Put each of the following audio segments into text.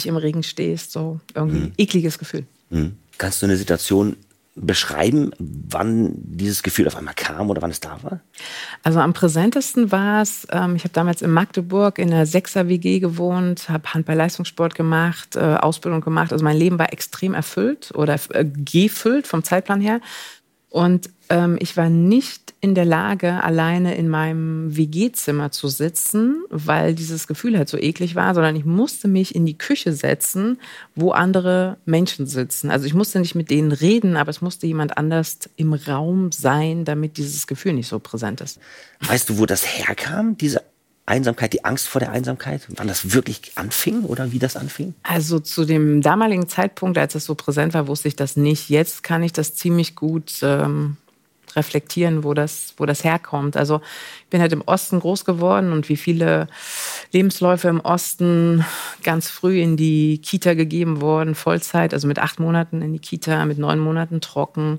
ewig im Regen stehst, so irgendwie ein ekliges Gefühl. Kannst du eine Situation beschreiben, wann dieses Gefühl auf einmal kam oder wann es da war? Also am präsentesten war es, ich habe damals in Magdeburg in einer 6er-WG gewohnt, habe Handball-Leistungssport gemacht, Ausbildung gemacht. Also mein Leben war extrem erfüllt oder gefüllt vom Zeitplan her. Und ich war nicht in der Lage, alleine in meinem WG-Zimmer zu sitzen, weil dieses Gefühl halt so eklig war, sondern ich musste mich in die Küche setzen, wo andere Menschen sitzen. Also ich musste nicht mit denen reden, aber es musste jemand anders im Raum sein, damit dieses Gefühl nicht so präsent ist. Weißt du, wo das herkam, diese Einsamkeit, die Angst vor der Einsamkeit? Wann das wirklich anfing oder wie das anfing? Also zu dem damaligen Zeitpunkt, als es so präsent war, wusste ich das nicht. Jetzt kann ich das ziemlich gut reflektieren, wo das herkommt. Also ich bin halt im Osten groß geworden und wie viele Lebensläufe im Osten ganz früh in die Kita gegeben worden, Vollzeit, also mit 8 Monaten in die Kita, mit 9 Monaten trocken.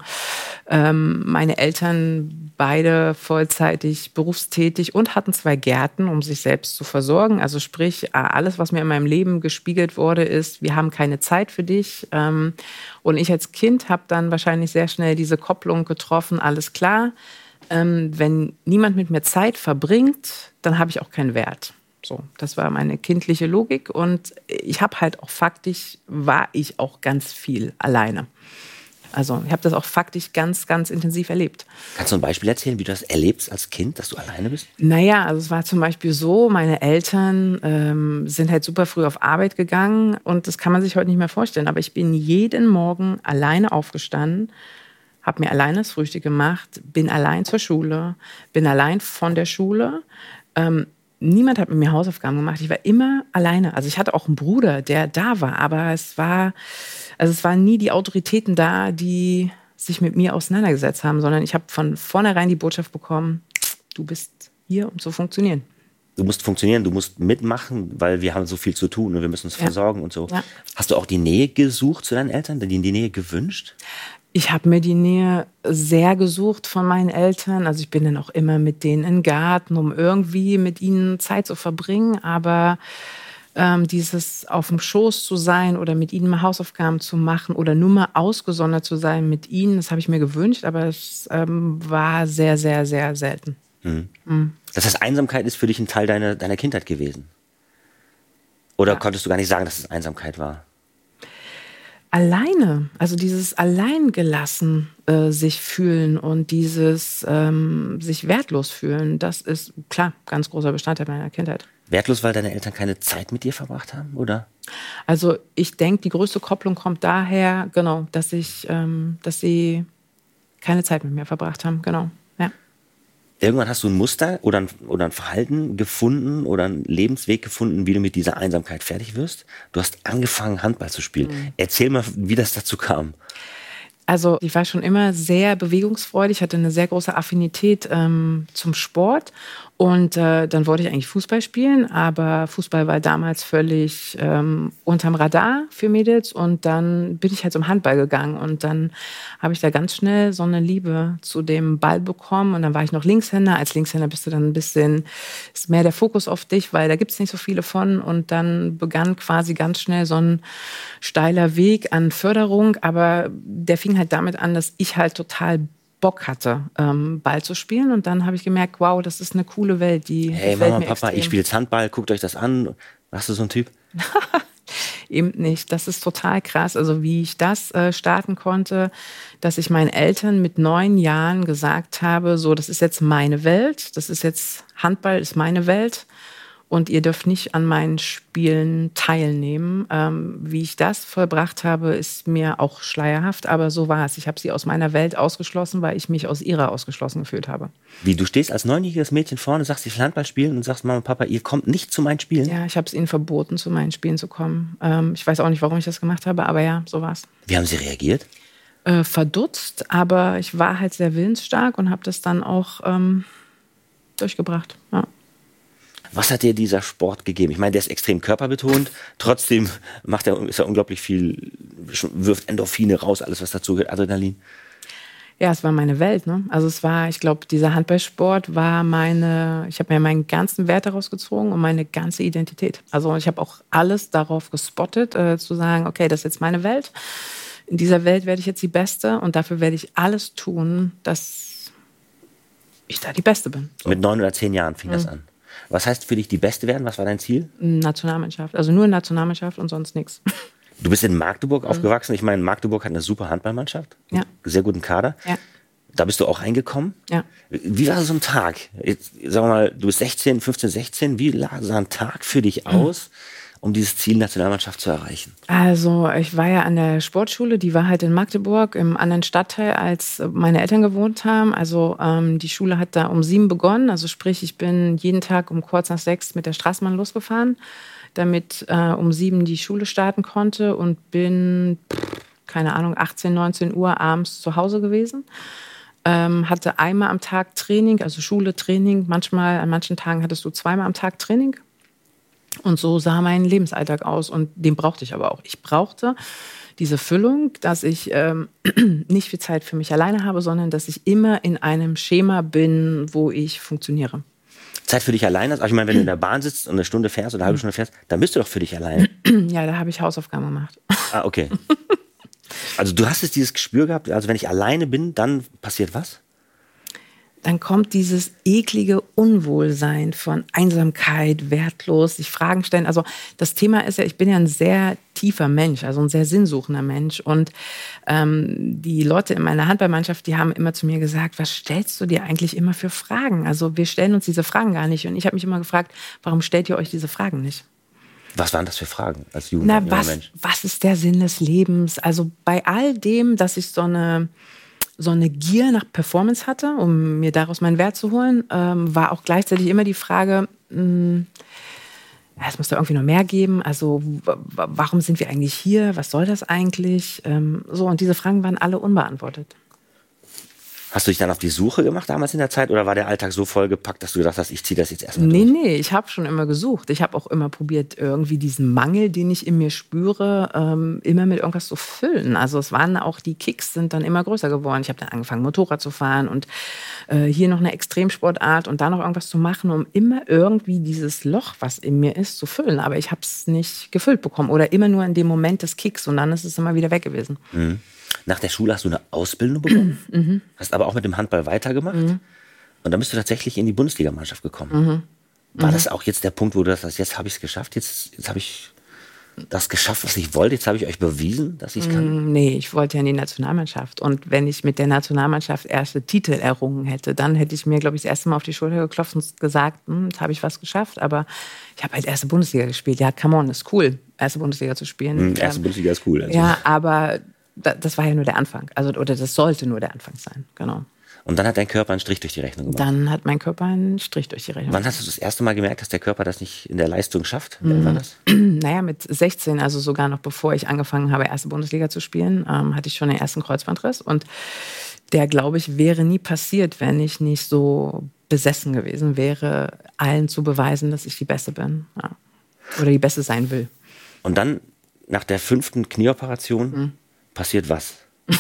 Meine Eltern beide vollzeitig berufstätig und hatten 2 Gärten, um sich selbst zu versorgen. Also sprich, alles, was mir in meinem Leben gespiegelt wurde, ist, wir haben keine Zeit für dich. Und ich als Kind habe dann wahrscheinlich sehr schnell diese Kopplung getroffen, alles klar, wenn niemand mit mir Zeit verbringt, dann habe ich auch keinen Wert. So, das war meine kindliche Logik und ich habe halt auch faktisch, war ich auch ganz viel alleine. Also ich habe das auch faktisch ganz, ganz intensiv erlebt. Kannst du ein Beispiel erzählen, wie du das erlebst als Kind, dass du alleine bist? Naja, also es war zum Beispiel so, meine Eltern sind halt super früh auf Arbeit gegangen und das kann man sich heute nicht mehr vorstellen. Aber ich bin jeden Morgen alleine aufgestanden, habe mir alleine das Frühstück gemacht, bin allein zur Schule, bin allein von der Schule. Niemand hat mit mir Hausaufgaben gemacht. Ich war immer alleine. Also ich hatte auch einen Bruder, der da war, aber es waren nie die Autoritäten da, die sich mit mir auseinandergesetzt haben, sondern ich habe von vornherein die Botschaft bekommen, du bist hier, um zu funktionieren. Du musst funktionieren, du musst mitmachen, weil wir haben so viel zu tun und wir müssen uns versorgen und so. Ja. Hast du auch die Nähe gesucht zu deinen Eltern, die Nähe gewünscht? Ich habe mir die Nähe sehr gesucht von meinen Eltern. Also ich bin dann auch immer mit denen in den Garten, um irgendwie mit ihnen Zeit zu verbringen. Aber dieses auf dem Schoß zu sein oder mit ihnen mal Hausaufgaben zu machen oder nur mal ausgesondert zu sein mit ihnen, das habe ich mir gewünscht, aber es war sehr, sehr, sehr selten. Das heißt, Einsamkeit ist für dich ein Teil deiner Kindheit gewesen? Oder konntest du gar nicht sagen, dass es Einsamkeit war? Alleine, also dieses Alleingelassen sich fühlen und dieses sich wertlos fühlen, das ist klar ganz großer Bestandteil meiner Kindheit. Wertlos, weil deine Eltern keine Zeit mit dir verbracht haben, oder? Also ich denke, die größte Kopplung kommt daher, genau, dass sie keine Zeit mit mir verbracht haben, genau, ja. Irgendwann hast du ein Muster oder ein Verhalten gefunden oder einen Lebensweg gefunden, wie du mit dieser Einsamkeit fertig wirst. Du hast angefangen, Handball zu spielen. Erzähl mal, wie das dazu kam. Also ich war schon immer sehr bewegungsfreudig, hatte eine sehr große Affinität zum Sport. Und dann wollte ich eigentlich Fußball spielen, aber Fußball war damals völlig unterm Radar für Mädels. Und dann bin ich halt zum Handball gegangen. Und dann habe ich da ganz schnell so eine Liebe zu dem Ball bekommen. Und dann war ich noch Linkshänder. Als Linkshänder bist du dann ist mehr der Fokus auf dich, weil da gibt es nicht so viele von. Und dann begann quasi ganz schnell so ein steiler Weg an Förderung. Aber der fing halt damit an, dass ich halt total Bock hatte, Ball zu spielen. Und dann habe ich gemerkt, wow, das ist eine coole Welt. Hey Mama, Papa, extrem. Ich spiele jetzt Handball, guckt euch das an. Warst du so ein Typ? Eben nicht. Das ist total krass. Also wie ich das starten konnte, dass ich meinen Eltern mit 9 Jahren gesagt habe, so, das ist jetzt meine Welt. Handball ist meine Welt. Und ihr dürft nicht an meinen Spielen teilnehmen. Wie ich das vollbracht habe, ist mir auch schleierhaft, aber so war es. Ich habe sie aus meiner Welt ausgeschlossen, weil ich mich aus ihrer ausgeschlossen gefühlt habe. Wie, du stehst als 9-jähriges Mädchen vorne, sagst, ich will Handball spielen und sagst, Mama und Papa, ihr kommt nicht zu meinen Spielen? Ja, ich habe es ihnen verboten, zu meinen Spielen zu kommen. Ich weiß auch nicht, warum ich das gemacht habe, aber ja, so war es. Wie haben sie reagiert? Verdutzt, aber ich war halt sehr willensstark und habe das dann auch durchgebracht, ja. Was hat dir dieser Sport gegeben? Ich meine, der ist extrem körperbetont, trotzdem ist er unglaublich viel, wirft Endorphine raus, alles was dazu gehört, Adrenalin. Ja, es war meine Welt, ne? Also es war, ich glaube, dieser Handballsport war ich habe mir meinen ganzen Wert daraus gezogen und meine ganze Identität. Also ich habe auch alles darauf gespottet, zu sagen, okay, das ist jetzt meine Welt. In dieser Welt werde ich jetzt die Beste und dafür werde ich alles tun, dass ich da die Beste bin. So. Mit 9 oder 10 Jahren fing das an. Was heißt für dich die Beste werden? Was war dein Ziel? Nationalmannschaft, also nur Nationalmannschaft und sonst nichts. Du bist in Magdeburg aufgewachsen. Ich meine, Magdeburg hat eine super Handballmannschaft. Ja. Sehr guten Kader. Ja. Da bist du auch reingekommen. Ja. Wie war so ein Tag? Jetzt, sagen wir mal, du bist 16, 15, 16. Wie sah ein Tag für dich aus, um dieses Ziel Nationalmannschaft zu erreichen? Also ich war ja an der Sportschule, die war halt in Magdeburg, im anderen Stadtteil, als meine Eltern gewohnt haben. Also die Schule hat da um 7 begonnen. Also sprich, ich bin jeden Tag um kurz nach 6 mit der Straßenbahn losgefahren, damit um 7 die Schule starten konnte und bin, keine Ahnung, 18, 19 Uhr abends zu Hause gewesen. Hatte einmal am Tag Training, also Schule, Training. An manchen Tagen hattest du zweimal am Tag Training. Und so sah mein Lebensalltag aus und den brauchte ich aber auch. Ich brauchte diese Füllung, dass ich nicht viel Zeit für mich alleine habe, sondern dass ich immer in einem Schema bin, wo ich funktioniere. Zeit für dich alleine? Also ich meine, wenn du in der Bahn sitzt und eine Stunde fährst oder eine halbe Stunde fährst, dann bist du doch für dich alleine. Ja, da habe ich Hausaufgaben gemacht. Ah, okay. Also du hast jetzt dieses Gespür gehabt, also wenn ich alleine bin, dann passiert was? Dann kommt dieses eklige Unwohlsein von Einsamkeit, wertlos, sich Fragen stellen. Also das Thema ist ja, ich bin ja ein sehr tiefer Mensch, also ein sehr sinnsuchender Mensch. Und die Leute in meiner Handballmannschaft, die haben immer zu mir gesagt, was stellst du dir eigentlich immer für Fragen? Also wir stellen uns diese Fragen gar nicht. Und ich habe mich immer gefragt, warum stellt ihr euch diese Fragen nicht? Was waren das für Fragen als junger Mensch? Was ist der Sinn des Lebens? Also bei all dem, dass ich so eine Gier nach Performance hatte, um mir daraus meinen Wert zu holen, war auch gleichzeitig immer die Frage, es muss da irgendwie noch mehr geben. Also warum sind wir eigentlich hier? Was soll das eigentlich? Und diese Fragen waren alle unbeantwortet. Hast du dich dann auf die Suche gemacht damals in der Zeit oder war der Alltag so vollgepackt, dass du gedacht hast, ich ziehe das jetzt erstmal durch? Nee, ich habe schon immer gesucht. Ich habe auch immer probiert, irgendwie diesen Mangel, den ich in mir spüre, immer mit irgendwas zu füllen. Also es waren auch, die Kicks sind dann immer größer geworden. Ich habe dann angefangen, Motorrad zu fahren und hier noch eine Extremsportart und da noch irgendwas zu machen, um immer irgendwie dieses Loch, was in mir ist, zu füllen. Aber ich habe es nicht gefüllt bekommen oder immer nur in dem Moment des Kicks und dann ist es immer wieder weg gewesen. Mhm. Nach der Schule hast du eine Ausbildung begonnen, hast aber auch mit dem Handball weitergemacht und dann bist du tatsächlich in die Bundesligamannschaft gekommen. War das auch jetzt der Punkt, wo du sagst, jetzt habe ich es geschafft, jetzt habe ich das geschafft, was ich wollte, jetzt habe ich euch bewiesen, dass ich es kann? Nee, ich wollte ja in die Nationalmannschaft und wenn ich mit der Nationalmannschaft erste Titel errungen hätte, dann hätte ich mir, glaube ich, das erste Mal auf die Schulter geklopft und gesagt, jetzt habe ich was geschafft, aber ich habe halt erste Bundesliga gespielt. Ja, come on, ist cool, erste Bundesliga zu spielen. Erste Bundesliga ist cool. Also. Ja, aber das war ja nur der Anfang. Oder das sollte nur der Anfang sein, genau. Und dann hat dein Körper einen Strich durch die Rechnung gemacht? Dann hat mein Körper einen Strich durch die Rechnung gemacht. Wann hast du das erste Mal gemerkt, dass der Körper das nicht in der Leistung schafft? Wann war das? Naja, mit 16, also sogar noch bevor ich angefangen habe, erste Bundesliga zu spielen, hatte ich schon den ersten Kreuzbandriss. Und der, glaube ich, wäre nie passiert, wenn ich nicht so besessen gewesen wäre, allen zu beweisen, dass ich die Beste bin. Ja. Oder die Beste sein will. Und dann, nach der 5. Knieoperation, passiert was?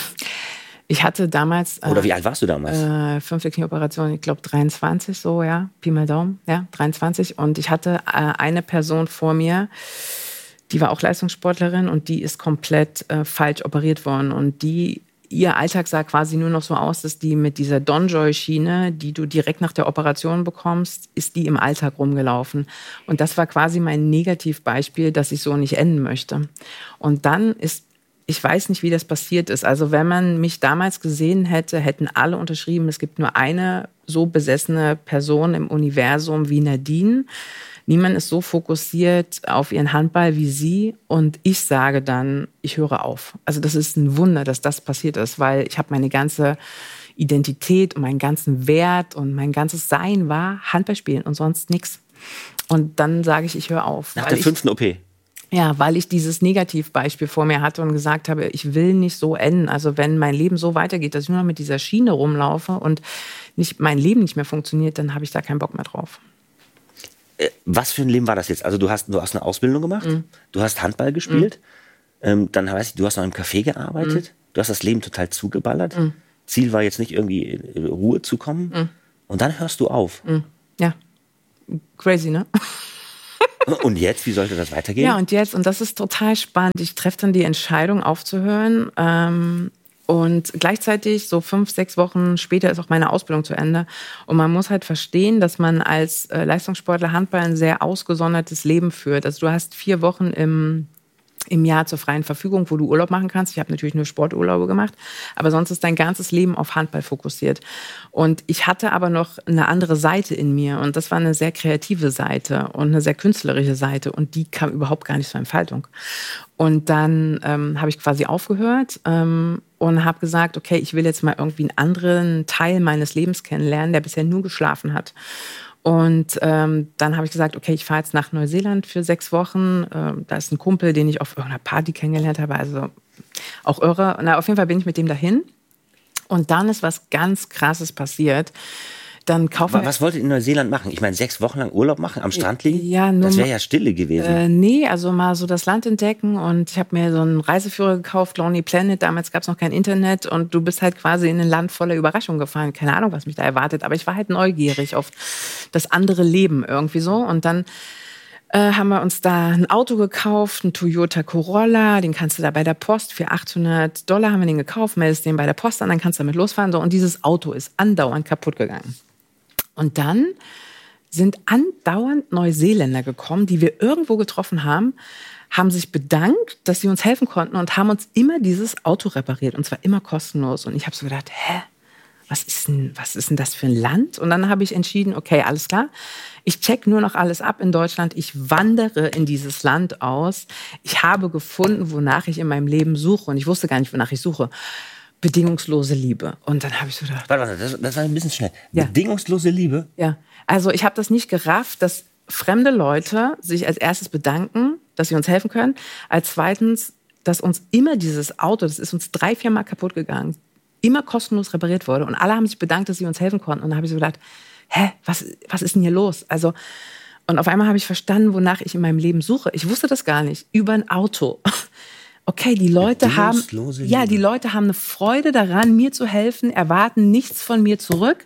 Ich hatte damals... Oder wie alt warst du damals? 5. Knieoperation, ich glaube 23 so, ja. Pi mal Daumen, ja, 23. Und ich hatte eine Person vor mir, die war auch Leistungssportlerin und die ist komplett falsch operiert worden. Und ihr Alltag sah quasi nur noch so aus, dass die mit dieser Donjoy-Schiene, die du direkt nach der Operation bekommst, ist die im Alltag rumgelaufen. Und das war quasi mein Negativbeispiel, dass ich so nicht enden möchte. Und dann ich weiß nicht, wie das passiert ist. Also wenn man mich damals gesehen hätte, hätten alle unterschrieben, es gibt nur eine so besessene Person im Universum wie Nadine. Niemand ist so fokussiert auf ihren Handball wie sie. Und ich sage dann, ich höre auf. Also das ist ein Wunder, dass das passiert ist, weil ich habe meine ganze Identität und meinen ganzen Wert und mein ganzes Sein war Handball spielen und sonst nichts. Und dann sage ich höre auf. Nach der 5. OP? Ja, weil ich dieses Negativbeispiel vor mir hatte und gesagt habe, ich will nicht so enden. Also wenn mein Leben so weitergeht, dass ich nur noch mit dieser Schiene rumlaufe und mein Leben nicht mehr funktioniert, dann habe ich da keinen Bock mehr drauf. Was für ein Leben war das jetzt? Also du hast eine Ausbildung gemacht, du hast Handball gespielt, dann weiß ich, du hast noch im Café gearbeitet, du hast das Leben total zugeballert. Ziel war jetzt nicht irgendwie in Ruhe zu kommen. Und dann hörst du auf. Ja, crazy, ne? Und jetzt, wie sollte das weitergehen? Ja, und jetzt, und das ist total spannend, ich treffe dann die Entscheidung aufzuhören. Und gleichzeitig, so 5, 6 Wochen später, ist auch meine Ausbildung zu Ende. Und man muss halt verstehen, dass man als Leistungssportler Handball ein sehr ausgesondertes Leben führt. Also du hast 4 Wochen im Jahr zur freien Verfügung, wo du Urlaub machen kannst. Ich habe natürlich nur Sporturlaube gemacht, aber sonst ist dein ganzes Leben auf Handball fokussiert. Und ich hatte aber noch eine andere Seite in mir und das war eine sehr kreative Seite und eine sehr künstlerische Seite und die kam überhaupt gar nicht zur Entfaltung. Und dann habe ich quasi aufgehört und habe gesagt, okay, ich will jetzt mal irgendwie einen anderen Teil meines Lebens kennenlernen, der bisher nur geschlafen hat. Und dann habe ich gesagt, okay, ich fahre jetzt nach Neuseeland für 6 Wochen. Da ist ein Kumpel, den ich auf irgendeiner Party kennengelernt habe, also auch irre. Na, auf jeden Fall bin ich mit dem dahin. Und dann ist was ganz Krasses passiert. Dann kaufen Was wolltet ihr in Neuseeland machen? Ich meine, 6 Wochen lang Urlaub machen, am Strand liegen? Ja, nur das wäre ja Stille gewesen. Nee, also mal so das Land entdecken. Und ich habe mir so einen Reiseführer gekauft, Lonely Planet. Damals gab es noch kein Internet. Und du bist halt quasi in ein Land voller Überraschungen gefahren. Keine Ahnung, was mich da erwartet. Aber ich war halt neugierig auf das andere Leben irgendwie so. Und dann haben wir uns da ein Auto gekauft, ein Toyota Corolla, den kannst du da bei der Post für $800 haben wir den gekauft, meldest den bei der Post an, dann kannst du damit losfahren. So. Und dieses Auto ist andauernd kaputt gegangen. Und dann sind andauernd Neuseeländer gekommen, die wir irgendwo getroffen haben, haben sich bedankt, dass sie uns helfen konnten und haben uns immer dieses Auto repariert. Und zwar immer kostenlos. Und ich habe so gedacht, was ist denn das für ein Land? Und dann habe ich entschieden, okay, alles klar. Ich check nur noch alles ab in Deutschland. Ich wandere in dieses Land aus. Ich habe gefunden, wonach ich in meinem Leben suche. Und ich wusste gar nicht, wonach ich suche. Bedingungslose Liebe. Und dann habe ich so gedacht... Warte, das war ein bisschen schnell. Ja. Bedingungslose Liebe? Ja, also ich habe das nicht gerafft, dass fremde Leute sich als erstes bedanken, dass sie uns helfen können. Als zweitens, dass uns immer dieses Auto, das ist uns 3, 4 Mal kaputt gegangen, immer kostenlos repariert wurde. Und alle haben sich bedankt, dass sie uns helfen konnten. Und dann habe ich so gedacht, was ist denn hier los? Also, und auf einmal habe ich verstanden, wonach ich in meinem Leben suche. Ich wusste das gar nicht. Über ein Auto. Okay, die Leute haben eine Freude daran, mir zu helfen, erwarten nichts von mir zurück.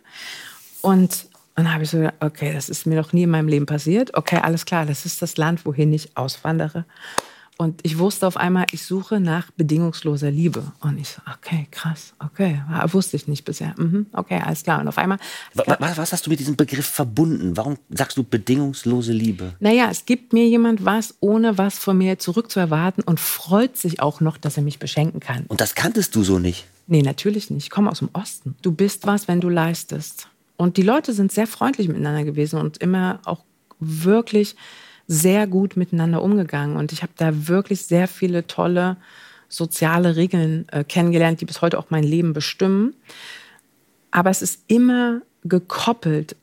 Und dann habe ich so gedacht, okay, das ist mir noch nie in meinem Leben passiert. Okay, alles klar, das ist das Land, wohin ich auswandere. Und ich wusste auf einmal, ich suche nach bedingungsloser Liebe. Und ich so, okay, krass, okay, wusste ich nicht bisher. Okay, alles klar. Und auf einmal... Was hast du mit diesem Begriff verbunden? Warum sagst du bedingungslose Liebe? Naja, es gibt mir jemand was, ohne was von mir zurückzuerwarten und freut sich auch noch, dass er mich beschenken kann. Und das kanntest du so nicht? Nee, natürlich nicht. Ich komme aus dem Osten. Du bist was, wenn du leistest. Und die Leute sind sehr freundlich miteinander gewesen und immer auch wirklich sehr gut miteinander umgegangen. Und ich habe da wirklich sehr viele tolle soziale Regeln kennengelernt, die bis heute auch mein Leben bestimmen. Aber es ist immer gekoppelt.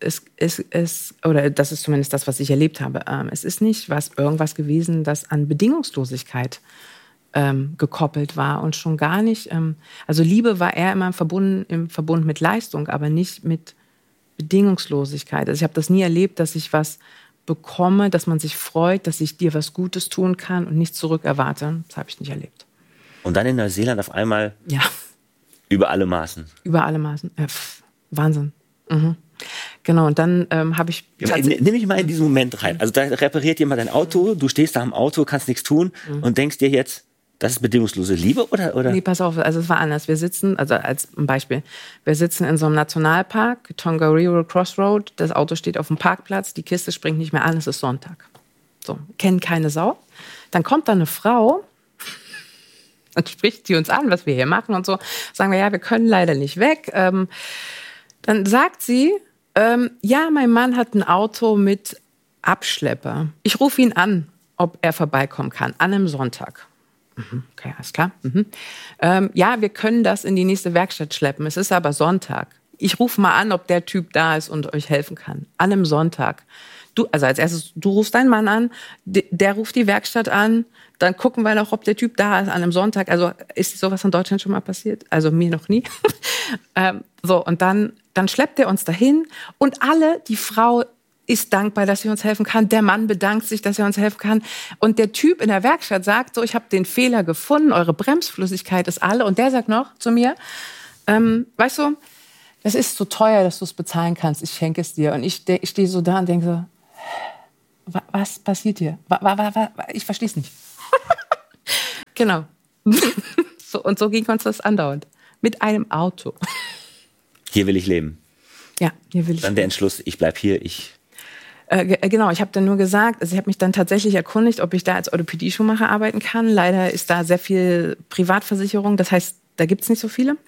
Oder das ist zumindest das, was ich erlebt habe. Es ist nicht irgendwas gewesen, das an Bedingungslosigkeit gekoppelt war und schon gar nicht. Also Liebe war eher immer im Verbund mit Leistung, aber nicht mit Bedingungslosigkeit. Also ich habe das nie erlebt, dass ich was bekomme, dass man sich freut, dass ich dir was Gutes tun kann und nichts zurückerwarte. Das habe ich nicht erlebt. Und dann in Neuseeland auf einmal über alle Maßen. Über alle Maßen. Wahnsinn. Mhm. Genau, und dann habe ich... Nimm mich mal in diesen Moment rein. Also da repariert jemand dein Auto, du stehst da am Auto, kannst nichts tun und denkst dir jetzt, das ist bedingungslose Liebe oder? Nee, pass auf, also es war anders. Wir sitzen, also als ein Beispiel, wir sitzen in so einem Nationalpark, Tongariro Crossroad, das Auto steht auf dem Parkplatz, die Kiste springt nicht mehr an, es ist Sonntag. So, kennen keine Sau. Dann kommt da eine Frau und spricht die uns an, was wir hier machen und so. Sagen wir, ja, wir können leider nicht weg. Dann sagt sie, ja, mein Mann hat ein Auto mit Abschlepper. Ich rufe ihn an, ob er vorbeikommen kann, an einem Sonntag. Okay, alles klar. Ja, wir können das in die nächste Werkstatt schleppen. Es ist aber Sonntag. Ich rufe mal an, ob der Typ da ist und euch helfen kann. An einem Sonntag. Also als erstes, du rufst deinen Mann an, der ruft die Werkstatt an, dann gucken wir noch, ob der Typ da ist an einem Sonntag. Also ist sowas in Deutschland schon mal passiert? Also mir noch nie. So, und dann schleppt er uns dahin und die Frau ist dankbar, dass sie uns helfen kann. Der Mann bedankt sich, dass er uns helfen kann. Und der Typ in der Werkstatt sagt so, ich habe den Fehler gefunden, eure Bremsflüssigkeit ist alle. Und der sagt noch zu mir, weißt du, das ist so teuer, dass du es bezahlen kannst. Ich schenke es dir. Und ich stehe so da und denke so, was passiert hier? Ich verstehe es nicht. Genau. Und so ging uns das andauernd. Mit einem Auto. Hier will ich leben. Ja, hier will ich. Dann der Entschluss, ich bleib hier, Genau, ich habe dann nur gesagt, also ich habe mich dann tatsächlich erkundigt, ob ich da als Orthopädie-Schuhmacher arbeiten kann. Leider ist da sehr viel Privatversicherung, das heißt, da gibt es nicht so viele.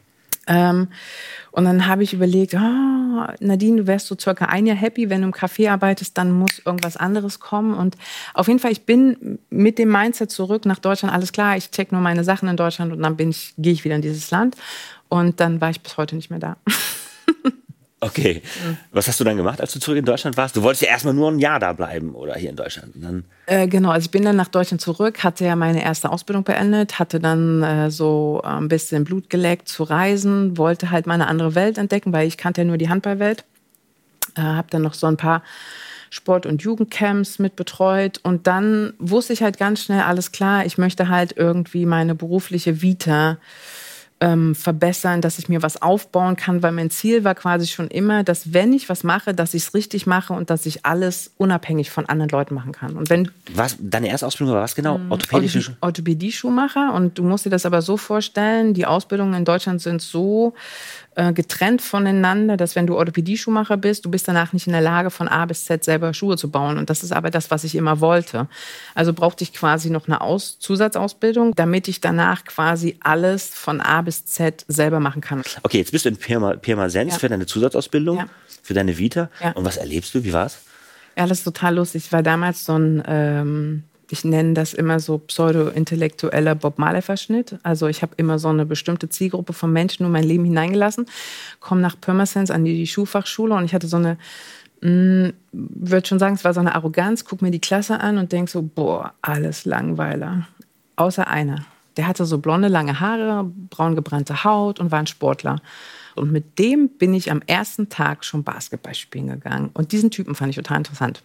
Und dann habe ich überlegt, Nadine, du wärst so circa 1 Jahr happy, wenn du im Café arbeitest, dann muss irgendwas anderes kommen. Und auf jeden Fall, ich bin mit dem Mindset zurück nach Deutschland, alles klar, ich check nur meine Sachen in Deutschland und dann gehe ich wieder in dieses Land. Und dann war ich bis heute nicht mehr da. Okay. Was hast du dann gemacht, als du zurück in Deutschland warst? Du wolltest ja erstmal nur ein Jahr da bleiben oder hier in Deutschland. Und dann genau, also ich bin dann nach Deutschland zurück, hatte ja meine erste Ausbildung beendet, hatte dann so ein bisschen Blut geleckt zu reisen, wollte halt mal eine andere Welt entdecken, weil ich kannte ja nur die Handballwelt. Habe dann noch so ein paar Sport- und Jugendcamps mit betreut und dann wusste ich halt ganz schnell, alles klar, ich möchte halt irgendwie meine berufliche Vita verbessern, dass ich mir was aufbauen kann, weil mein Ziel war quasi schon immer, dass wenn ich was mache, dass ich es richtig mache und dass ich alles unabhängig von anderen Leuten machen kann. Und wenn deine erste Ausbildung war was genau? Orthopädie-Schuhmacher. Und du musst dir das aber so vorstellen, die Ausbildungen in Deutschland sind so getrennt voneinander, dass wenn du Orthopädie-Schuhmacher bist, du bist danach nicht in der Lage, von A bis Z selber Schuhe zu bauen. Und das ist aber das, was ich immer wollte. Also brauchte ich quasi noch eine Zusatzausbildung, damit ich danach quasi alles von A bis Z selber machen kann. Okay, jetzt bist du in Pirmasens für deine Zusatzausbildung, für deine Vita. Ja. Und was erlebst du? Wie war's? Ja, das ist total lustig. Ich war damals so ein ich nenne das immer so pseudo-intellektueller Bob Marley-Verschnitt. Also ich habe immer so eine bestimmte Zielgruppe von Menschen in mein Leben hineingelassen, komme nach Pirmasens an die Schuhfachschule und ich hatte so eine, würde schon sagen, es war so eine Arroganz, guck mir die Klasse an und denk so, boah, alles Langweiler. Außer einer. Der hatte so blonde, lange Haare, braun gebrannte Haut und war ein Sportler. Und mit dem bin ich am ersten Tag schon Basketball spielen gegangen. Und diesen Typen fand ich total interessant.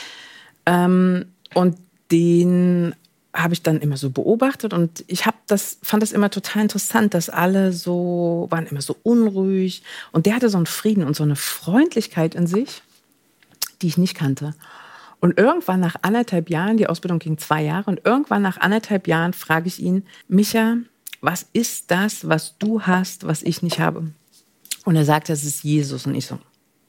Und den habe ich dann immer so beobachtet und ich fand das immer total interessant, dass alle waren immer so unruhig und der hatte so einen Frieden und so eine Freundlichkeit in sich, die ich nicht kannte. Und irgendwann nach 1,5 Jahren, die Ausbildung ging 2 Jahre und irgendwann nach 1,5 Jahren frage ich ihn, Micha, was ist das, was du hast, was ich nicht habe? Und er sagt, das ist Jesus. Und ich so,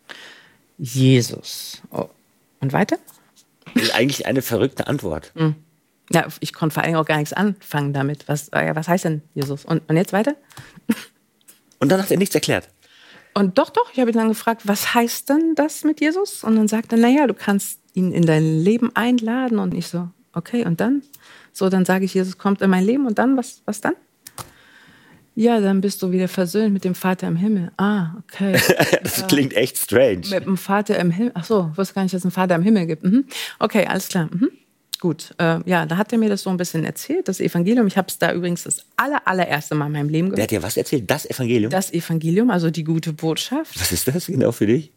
Jesus. Oh. Und weiter? Das ist eigentlich eine verrückte Antwort. Ja, ich konnte vor allem auch gar nichts anfangen damit. Was heißt denn Jesus? Und jetzt weiter? Und dann hat er nichts erklärt. Und doch, ich habe ihn dann gefragt, was heißt denn das mit Jesus? Und dann sagt er, naja, du kannst ihn in dein Leben einladen. Und ich so, okay, und dann? So, dann sage ich, Jesus kommt in mein Leben und dann, was dann? Ja, dann bist du wieder versöhnt mit dem Vater im Himmel. Ah, okay. Das klingt echt strange. Mit dem Vater im Himmel. Ach so, ich wusste gar nicht, dass es einen Vater im Himmel gibt. Okay, alles klar. Gut. Ja, da hat er mir das so ein bisschen erzählt, das Evangelium. Ich habe es da übrigens das allererste Mal in meinem Leben gehört. Der hat dir was erzählt? Das Evangelium? Das Evangelium, also die gute Botschaft. Was ist das genau für dich?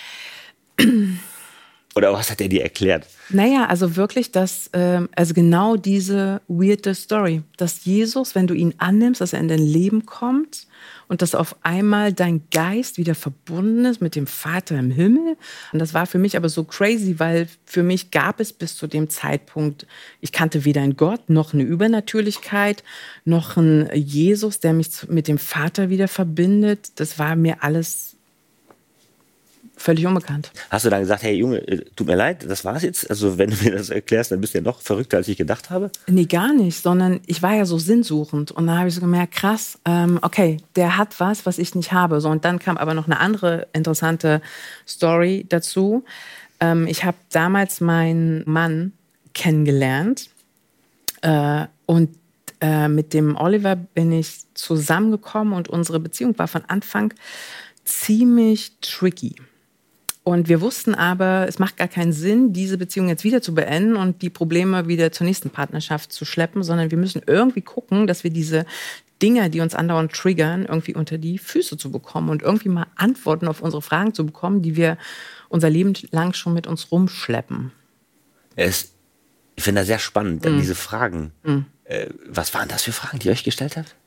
Oder was hat er dir erklärt? Naja, also wirklich, also genau diese weirde Story, dass Jesus, wenn du ihn annimmst, dass er in dein Leben kommt und dass auf einmal dein Geist wieder verbunden ist mit dem Vater im Himmel. Und das war für mich aber so crazy, weil für mich gab es bis zu dem Zeitpunkt, ich kannte weder einen Gott noch eine Übernatürlichkeit, noch einen Jesus, der mich mit dem Vater wieder verbindet. Das war mir alles völlig unbekannt. Hast du dann gesagt, hey Junge, tut mir leid, das war's jetzt? Also wenn du mir das erklärst, dann bist du ja noch verrückter, als ich gedacht habe. Nee, gar nicht, sondern ich war ja so sinnsuchend. Und dann habe ich so gemerkt, krass, okay, der hat was ich nicht habe. So, und dann kam aber noch eine andere interessante Story dazu. Ich habe damals meinen Mann kennengelernt und mit dem Oliver bin ich zusammengekommen und unsere Beziehung war von Anfang ziemlich tricky. Und wir wussten aber, es macht gar keinen Sinn, diese Beziehung jetzt wieder zu beenden und die Probleme wieder zur nächsten Partnerschaft zu schleppen, sondern wir müssen irgendwie gucken, dass wir diese Dinge, die uns andauernd triggern, irgendwie unter die Füße zu bekommen und irgendwie mal Antworten auf unsere Fragen zu bekommen, die wir unser Leben lang schon mit uns rumschleppen. Ich finde das sehr spannend, diese Fragen. Was waren das für Fragen, die ihr euch gestellt habt?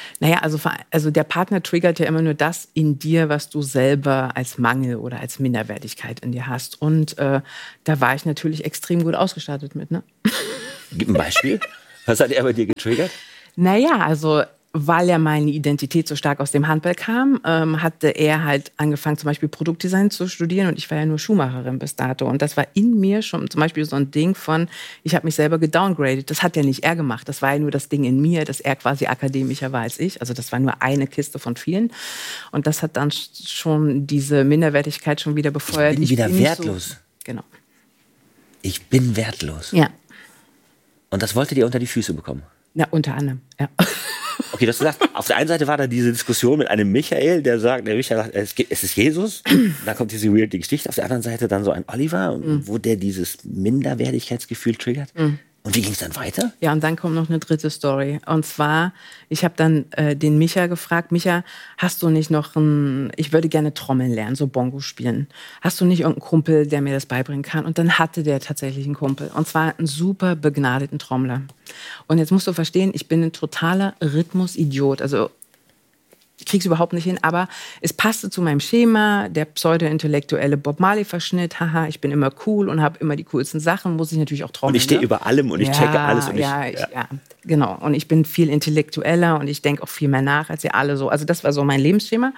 Naja, also der Partner triggert ja immer nur das in dir, was du selber als Mangel oder als Minderwertigkeit in dir hast. Und da war ich natürlich extrem gut ausgestattet mit, ne? Gib ein Beispiel. Was hat er bei dir getriggert? Naja, also weil ja meine Identität so stark aus dem Handball kam, hatte er halt angefangen, zum Beispiel Produktdesign zu studieren und ich war ja nur Schuhmacherin bis dato. Und das war in mir schon zum Beispiel so ein Ding von, ich habe mich selber gedowngradet. Das hat ja nicht er gemacht, das war ja nur das Ding in mir, dass er quasi akademischer war als ich. Also das war nur eine Kiste von vielen. Und das hat dann schon diese Minderwertigkeit schon wieder befeuert. Ich bin wieder wertlos. So, genau. Ich bin wertlos. Ja. Und das wolltet ihr unter die Füße bekommen? Ja, unter anderem, ja. Okay, du hast gesagt, auf der einen Seite war da diese Diskussion mit einem Michael, der sagt, es ist Jesus. Dann kommt diese weirde Geschichte. Auf der anderen Seite dann so ein Oliver, wo der dieses Minderwertigkeitsgefühl triggert. Und wie ging es dann weiter? Ja, und dann kommt noch eine dritte Story. Und zwar, ich habe dann den Micha gefragt, Micha, hast du nicht noch ich würde gerne Trommeln lernen, so Bongo spielen. Hast du nicht irgendeinen Kumpel, der mir das beibringen kann? Und dann hatte der tatsächlich einen Kumpel. Und zwar einen super begnadeten Trommler. Und jetzt musst du verstehen, ich bin ein totaler Rhythmusidiot. Also ich krieg's überhaupt nicht hin, aber es passte zu meinem Schema, der pseudo-intellektuelle Bob Marley-Verschnitt, haha, ich bin immer cool und habe immer die coolsten Sachen, muss ich natürlich auch trommeln. Und ich stehe über allem und ich checke alles. Und ja, genau. Und ich bin viel intellektueller und ich denke auch viel mehr nach als ihr alle so. Also das war so mein Lebensschema.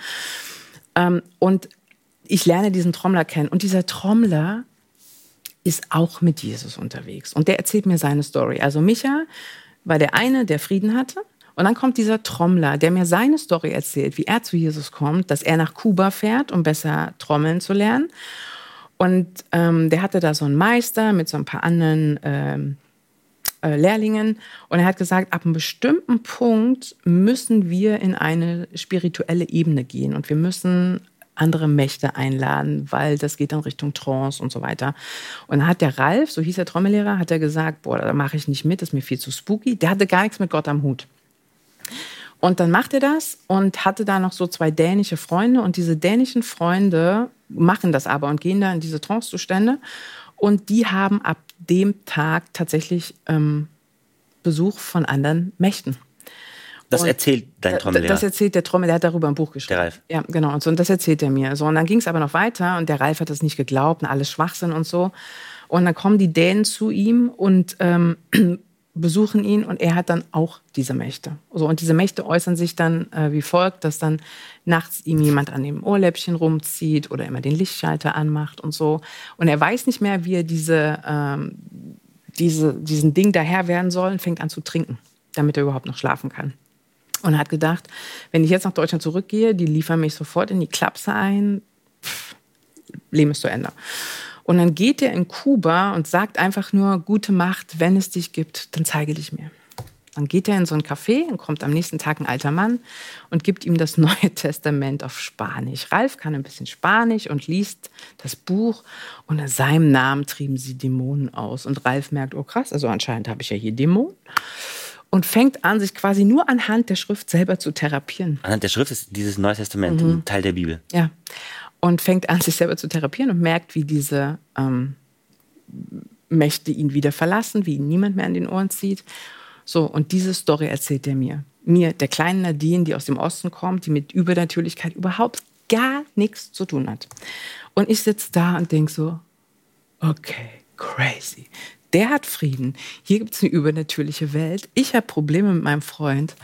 Und ich lerne diesen Trommler kennen. Und dieser Trommler ist auch mit Jesus unterwegs. Und der erzählt mir seine Story. Also Micha war der eine, der Frieden hatte. Und dann kommt dieser Trommler, der mir seine Story erzählt, wie er zu Jesus kommt, dass er nach Kuba fährt, um besser trommeln zu lernen. Und der hatte da so einen Meister mit so ein paar anderen Lehrlingen. Und er hat gesagt, ab einem bestimmten Punkt müssen wir in eine spirituelle Ebene gehen. Und wir müssen andere Mächte einladen, weil das geht dann Richtung Trance und so weiter. Und dann hat der Ralf, so hieß der Trommellehrer, hat er gesagt, boah, da mache ich nicht mit, das ist mir viel zu spooky. Der hatte gar nichts mit Gott am Hut. Und dann macht er das und hatte da noch so 2 dänische Freunde. Und diese dänischen Freunde machen das aber und gehen da in diese Trance-Zustände. Und die haben ab dem Tag tatsächlich Besuch von anderen Mächten. Das erzählt dein Trommellehrer? Das erzählt der Trommel, der hat darüber ein Buch geschrieben. Der Ralf? Ja, genau. Und das erzählt er mir. So, und dann ging es aber noch weiter und der Ralf hat das nicht geglaubt und alles Schwachsinn und so. Und dann kommen die Dänen zu ihm und besuchen ihn und er hat dann auch diese Mächte. So, und diese Mächte äußern sich dann wie folgt, dass dann nachts ihm jemand an dem Ohrläppchen rumzieht oder immer den Lichtschalter anmacht und so. Und er weiß nicht mehr, wie er diesen Ding daher werden soll und fängt an zu trinken, damit er überhaupt noch schlafen kann. Und er hat gedacht, wenn ich jetzt nach Deutschland zurückgehe, die liefern mich sofort in die Klapse ein, Leben ist zu Ende. Und dann geht er in Kuba und sagt einfach nur, gute Macht, wenn es dich gibt, dann zeige dich mir. Dann geht er in so ein Café und kommt am nächsten Tag ein alter Mann und gibt ihm das Neue Testament auf Spanisch. Ralf kann ein bisschen Spanisch und liest das Buch und in seinem Namen trieben sie Dämonen aus. Und Ralf merkt, oh krass, also anscheinend habe ich ja hier Dämonen. Und fängt an, sich quasi nur anhand der Schrift selber zu therapieren. Anhand der Schrift ist dieses Neue Testament ein Teil der Bibel. Ja. Und fängt an, sich selber zu therapieren und merkt, wie diese Mächte ihn wieder verlassen, wie ihn niemand mehr an den Ohren zieht. So, und diese Story erzählt er mir. Mir, der kleinen Nadine, die aus dem Osten kommt, die mit Übernatürlichkeit überhaupt gar nichts zu tun hat. Und ich sitze da und denke so, okay, crazy. Der hat Frieden. Hier gibt es eine übernatürliche Welt. Ich habe Probleme mit meinem Freund.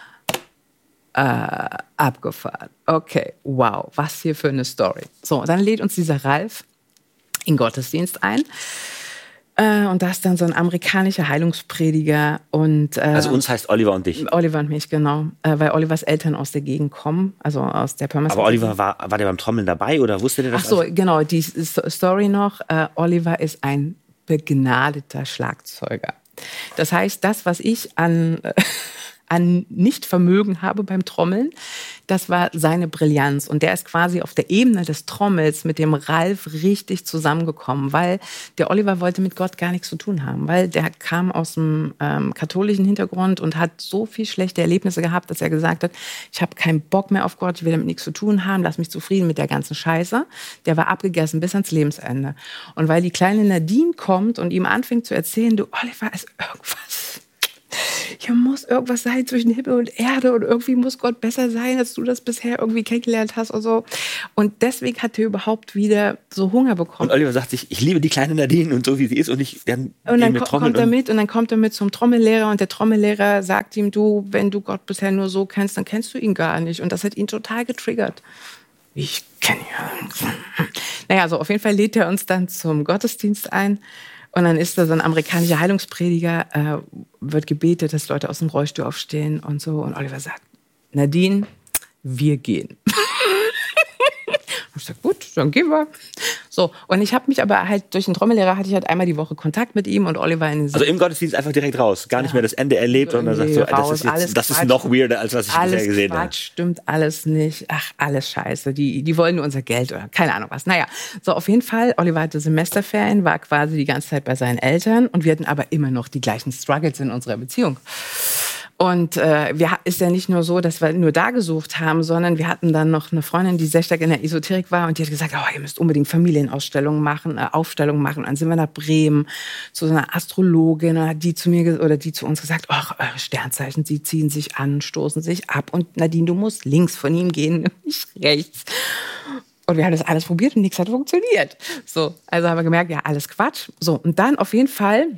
Abgefahren. Okay, wow, was hier für eine Story. So, dann lädt uns dieser Ralf in Gottesdienst ein. Und da ist dann so ein amerikanischer Heilungsprediger. Und, also uns heißt Oliver und dich? Oliver und mich, genau. Weil Olivers Eltern aus der Gegend kommen, also aus der Pirmasens. Aber Oliver, war der beim Trommeln dabei oder wusste der das? Ach so, genau, die Story noch. Oliver ist ein begnadeter Schlagzeuger. Das heißt, das, was ich an Nichtvermögen habe beim Trommeln, das war seine Brillanz. Und der ist quasi auf der Ebene des Trommels mit dem Ralf richtig zusammengekommen, weil der Oliver wollte mit Gott gar nichts zu tun haben, weil der kam aus dem katholischen Hintergrund und hat so viel schlechte Erlebnisse gehabt, dass er gesagt hat, ich habe keinen Bock mehr auf Gott, ich will damit nichts zu tun haben, lass mich zufrieden mit der ganzen Scheiße. Der war abgegessen bis ans Lebensende. Und weil die kleine Nadine kommt und ihm anfängt zu erzählen, du Oliver, ist irgendwas. hier muss irgendwas sein zwischen Himmel und Erde und irgendwie muss Gott besser sein, als du das bisher irgendwie kennengelernt hast und so. Und deswegen hat er überhaupt wieder so Hunger bekommen. Und Oliver sagt sich, ich liebe die kleine Nadine und so wie sie ist und dann kommt er mit und dann kommt er mit zum Trommellehrer und der Trommellehrer sagt ihm, wenn du Gott bisher nur so kennst, dann kennst du ihn gar nicht. Und das hat ihn total getriggert. Ich kenne ihn. Naja, also auf jeden Fall lädt er uns dann zum Gottesdienst ein. Und dann ist da so ein amerikanischer Heilungsprediger, wird gebetet, dass Leute aus dem Rollstuhl aufstehen und so. Und Oliver sagt, Nadine, wir gehen. Ich sag, gut, dann gehen wir. So, und ich habe mich aber halt, durch den Trommellehrer hatte ich halt einmal die Woche Kontakt mit ihm und Oliver in den Also im Gottesdienst einfach direkt raus, gar nicht mehr das Ende erlebt, sondern sagt so, das ist noch weirder, als was ich bisher gesehen habe. Quatsch, stimmt alles nicht. Ach, alles scheiße. Die wollen nur unser Geld oder keine Ahnung was. Naja, so auf jeden Fall, Oliver hatte Semesterferien, war quasi die ganze Zeit bei seinen Eltern und wir hatten aber immer noch die gleichen Struggles in unserer Beziehung. Und ist ja nicht nur so, dass wir nur da gesucht haben, sondern wir hatten dann noch eine Freundin, die sehr stark in der Esoterik war und die hat gesagt, ihr müsst unbedingt Familienausstellungen machen, Aufstellungen machen. Und dann sind wir nach Bremen zu so einer Astrologin und hat die zu uns gesagt, eure Sternzeichen, sie ziehen sich an, stoßen sich ab und Nadine, du musst links von ihm gehen, nicht rechts. Und wir haben das alles probiert und nichts hat funktioniert. So, also haben wir gemerkt, ja, alles Quatsch. So, und dann auf jeden Fall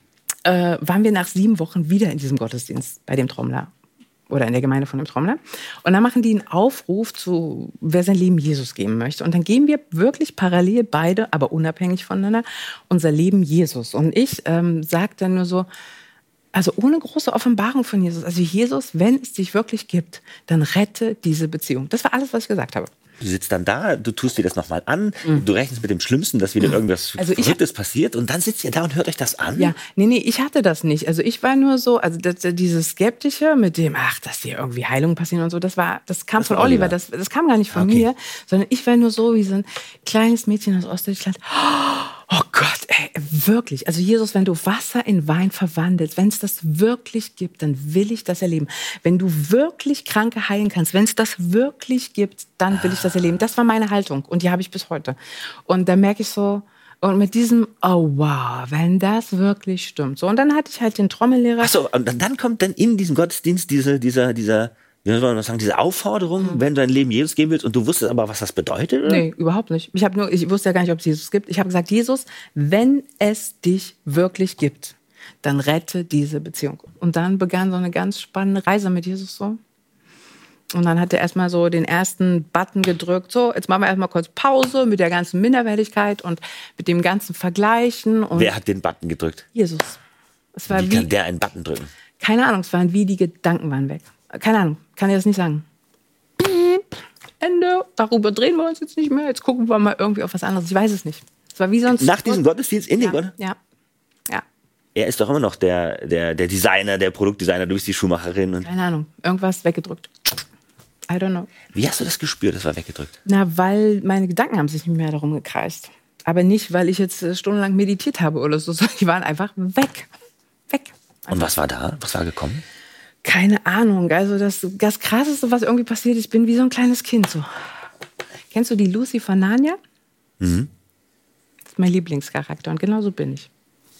waren wir nach 7 Wochen wieder in diesem Gottesdienst bei dem Trommler oder in der Gemeinde von dem Trommler. Und dann machen die einen Aufruf zu, wer sein Leben Jesus geben möchte. Und dann geben wir wirklich parallel beide, aber unabhängig voneinander, unser Leben Jesus. Und ich sage dann nur so, also ohne große Offenbarung von Jesus, also Jesus, wenn es dich wirklich gibt, dann rette diese Beziehung. Das war alles, was ich gesagt habe. Du sitzt dann da, du tust dir das nochmal an, du rechnest mit dem Schlimmsten, dass wieder irgendwas Verrücktes passiert und dann sitzt ihr da und hört euch das an? Ja, nee, ich hatte das nicht. Also ich war nur so, also dieses Skeptische mit dem, dass hier irgendwie Heilungen passieren und so, das kam von Oliver, das kam gar nicht von mir, sondern ich war nur so wie so ein kleines Mädchen aus Ostdeutschland. Oh Gott, ey, wirklich. Also Jesus, wenn du Wasser in Wein verwandelst, wenn es das wirklich gibt, dann will ich das erleben. Wenn du wirklich Kranke heilen kannst, wenn es das wirklich gibt, dann will ich das erleben. Das war meine Haltung und die habe ich bis heute. Und da merke ich so, und mit diesem, oh wow, wenn das wirklich stimmt. So, und dann hatte ich halt den Trommellehrer. Ach so, und dann kommt dann in diesem Gottesdienst dieser wie soll man das sagen, diese Aufforderung, wenn du dein Leben Jesus geben willst und du wusstest aber, was das bedeutet? Oder? Nee, überhaupt nicht. Ich wusste ja gar nicht, ob es Jesus gibt. Ich habe gesagt, Jesus, wenn es dich wirklich gibt, dann rette diese Beziehung. Und dann begann so eine ganz spannende Reise mit Jesus so. Und dann hat er erstmal so den ersten Button gedrückt. So, jetzt machen wir erstmal kurz Pause mit der ganzen Minderwertigkeit und mit dem ganzen Vergleichen. Und wer hat den Button gedrückt? Jesus. Wie kann der einen Button drücken? Keine Ahnung, es waren wie die Gedanken waren weg. Keine Ahnung, kann ich das nicht sagen. Ende, darüber drehen wir uns jetzt nicht mehr. Jetzt gucken wir mal irgendwie auf was anderes. Ich weiß es nicht. Es war wie sonst. Nach diesem Gottesdienst in den Gottesdienst? Ja. Er ist doch immer noch der Designer, der Produktdesigner, du bist die Schuhmacherin. Und keine Ahnung, irgendwas weggedrückt. I don't know. Wie hast du das gespürt, das war weggedrückt? Na, weil meine Gedanken haben sich nicht mehr darum gekreist. Aber nicht, weil ich jetzt stundenlang meditiert habe oder so, sondern die waren einfach weg. Weg. Einfach. Und was war da? Was war gekommen? Keine Ahnung. Also das Krasseste, was irgendwie passiert ist, ich bin wie so ein kleines Kind. So. Kennst du die Lucy von Narnia? Mhm. Das ist mein Lieblingscharakter und genau so bin ich.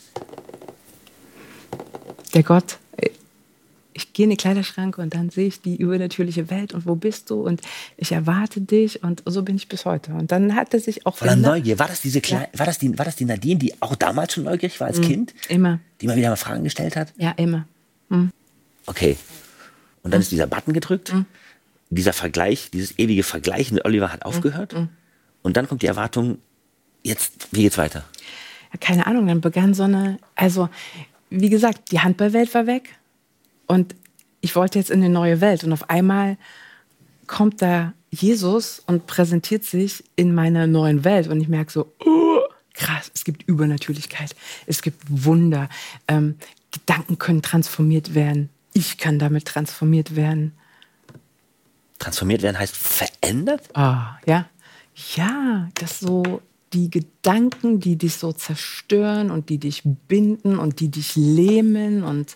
Der Gott, ich gehe in den Kleiderschrank und dann sehe ich die übernatürliche Welt und wo bist du und ich erwarte dich und so bin ich bis heute. Und dann hat er sich auch voller Neugier. War das die Nadine, die auch damals schon neugierig war als Kind? Immer. Die mal wieder mal Fragen gestellt hat? Ja, immer. Okay. Und dann ist dieser Button gedrückt. Dieser Vergleich, dieses ewige Vergleichen mit Oliver hat aufgehört. Und dann kommt die Erwartung, jetzt, wie geht's weiter? Ja, keine Ahnung, dann begann so eine, also wie gesagt, die Handballwelt war weg. Und ich wollte jetzt in eine neue Welt. Und auf einmal kommt da Jesus und präsentiert sich in meiner neuen Welt. Und ich merke so, krass, es gibt Übernatürlichkeit. Es gibt Wunder. Gedanken können transformiert werden. Ich kann damit transformiert werden. Transformiert werden heißt verändert? Ja. Ja, das so die Gedanken, die dich so zerstören und die dich binden und die dich lähmen und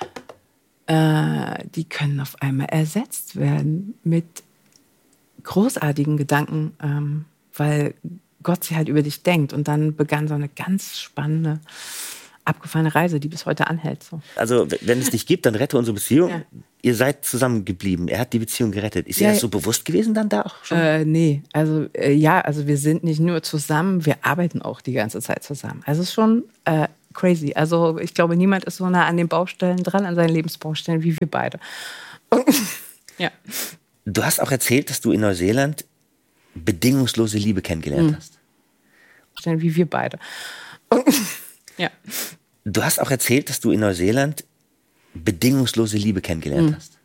die können auf einmal ersetzt werden mit großartigen Gedanken, weil Gott sie halt über dich denkt. Und dann begann so eine ganz spannende abgefahrene Reise, die bis heute anhält. So. Also, wenn es dich gibt, dann rette unsere Beziehung. Ja. Ihr seid zusammengeblieben. Er hat die Beziehung gerettet. Ist dir das so bewusst gewesen dann da auch schon? Nee, also also wir sind nicht nur zusammen, wir arbeiten auch die ganze Zeit zusammen. Also es ist schon crazy. Also ich glaube, niemand ist so nah an den Baustellen dran, an seinen Lebensbaustellen, wie wir beide. Ja. Du hast auch erzählt, dass du in Neuseeland bedingungslose Liebe kennengelernt hast. Wie wir beide. Ja. Du hast auch erzählt, dass du in Neuseeland bedingungslose Liebe kennengelernt hast.